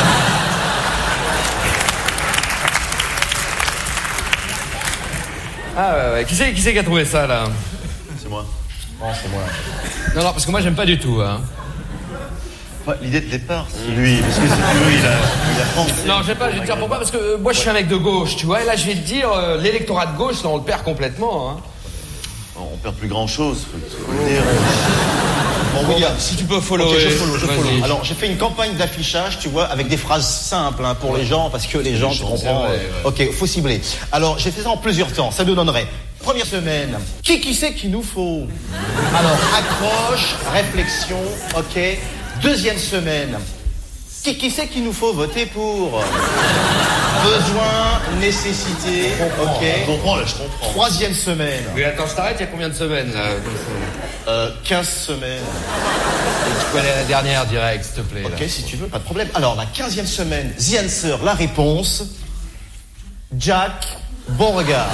Ah ouais, ouais. Qui c'est qui, c'est qui a trouvé ça, là? C'est moi. Bon, c'est moi. Non, non, parce que moi, j'aime pas du tout, hein. Ouais, l'idée de départ, c'est lui. Parce que si tu veux, il a, il a pensé. Non, je sais pas, je vais te dire pourquoi, parce que euh, moi, je suis un mec de gauche, tu vois, et là, je vais te dire, euh, l'électorat de gauche, là, on le perd complètement, hein. On perd plus grand chose, faut, faut le dire. Bon, William, Si tu peux follow. ok, je follow, je vas-y. follow. Alors, j'ai fait une campagne d'affichage, tu vois, avec des phrases simples hein, pour les gens, parce que les gens, tu gens, comprends. c'est vrai, euh, Ok, faut cibler. Alors, j'ai fait ça en plusieurs temps. Ça nous donnerait. Première semaine, qui qui c'est qu'il nous faut? Alors, accroche, réflexion, ok. Deuxième semaine, qui qui c'est qu'il nous faut voter pour? Besoin, nécessité, ok. Je comprends, là, je comprends. Troisième semaine, Oui, attends, je t'arrête, il y a combien de semaines, là? euh, quinze semaines. Tu peux aller à la dernière, direct, s'il te plaît. là. Ok, si tu veux, pas de problème. Alors, la quinzième semaine, The Answer, la réponse. Jack, bon regard.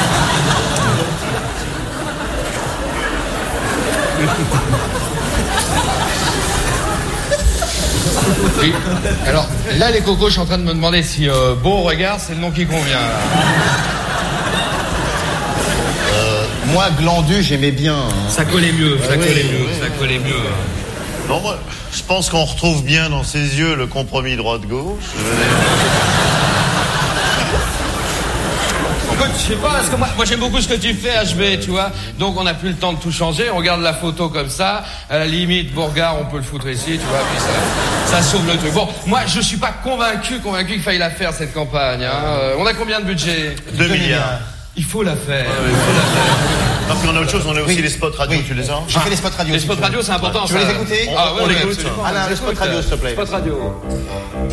Oui. Alors, là, les cocos, je suis en train de me demander si euh, Beau Regard, c'est le nom qui convient. là. Moi, Glandu, j'aimais bien. hein. Ça collait mieux, ça oui, collait mieux, oui. ça collait mieux. Non, moi, je pense qu'on retrouve bien dans ses yeux le compromis droite-gauche. Je veux dire. Écoute, je sais pas, parce que moi, moi j'aime beaucoup ce que tu fais, H B, tu vois. Donc on n'a plus le temps de tout changer, on regarde la photo comme ça, à la limite, Bourgard, on peut le foutre ici, tu vois, puis ça, ça sauve le truc. Bon, moi je suis pas convaincu, convaincu qu'il faille la faire, cette campagne. Hein. Euh, on a combien de budget? Deux milliards. Il faut la faire, Ouais, il faut la faire. Non, puis on a autre chose, on a aussi Oui. les spots radio, Oui. tu les as? J'ai fait les spots radio. Les si spots tu veux. radio, c'est important, Tu veux ça. les écouter? Ah ouais, On ouais, l'écoute. absolument. Alain, On le spot écoute, radio, s'il te plaît. Spot radio.